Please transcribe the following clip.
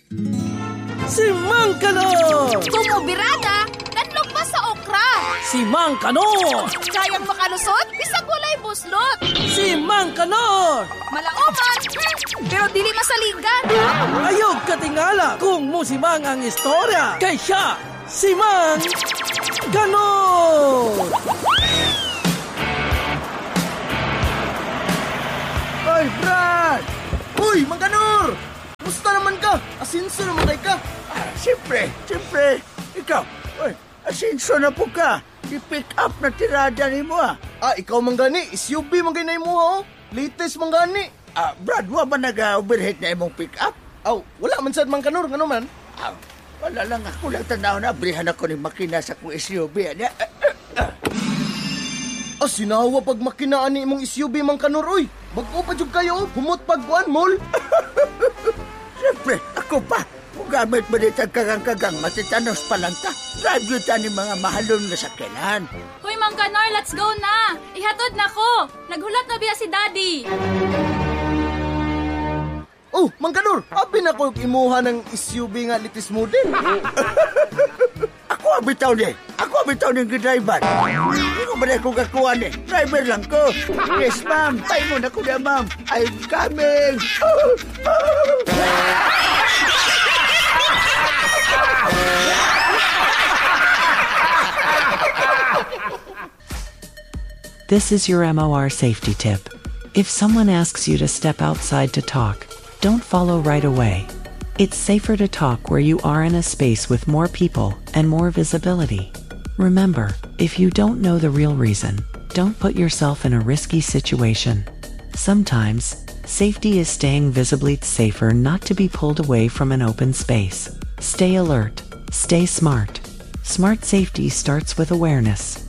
Si Mang Kanor! Bumubirada, nanlog pa sa okra. Si Mang Kanor! Kayang makalusot, bisag walay buslot. Si Mang Kanor! Malaoman, pero dili masaligan. Ayog katingala kung musimang ang istorya. Kay siya, si Mang Kanor! Ay, Brad! Uy, Mang Kanor! Musta naman ka? Asinso naman kay ka? Siyempre. Ikaw, asinso na po ka. I-pick up na tirada ni mo Ikaw manggani. SUV manggani mo ha. Latest manggani. Brad, wa ba nag-overheat na imong pick up? Wala man sad Mang Kanor, ano man? Wala lang ako lang tanaw na. Brihan ako ni makina sa kong SUV. Sinawa pag makinaan ni imong SUV Mang Kanor, oy. Bago pa jud kayo, humot pagkuan mall. Siyempre, ako pa. Kung gamit mo dito kagang-kagang, matitanos pa lang ta. Drive yun ta ni mga mahalon na sakyanan. Hoy, Mang Kanor, let's go na. Ihatod na ko. Naghulat na biya si Daddy. Oh, Mang Kanor, abi na ko imuha ng SUV nga litis model. Ako ang bitaw ni driver. Hindi ko ba na akong kakuha ni? Driver lang ko. Yes, ma'am. Tayo mo na ko na, ma'am. I'm coming. This is your MOR safety tip. If someone asks you to step outside to talk, don't follow right away. It's safer to talk where you are in a space with more people and more visibility. Remember, if you don't know the real reason, don't put yourself in a risky situation. Sometimes, safety is staying visibly safer not to be pulled away from an open space. Stay alert. Stay smart. Smart safety starts with awareness.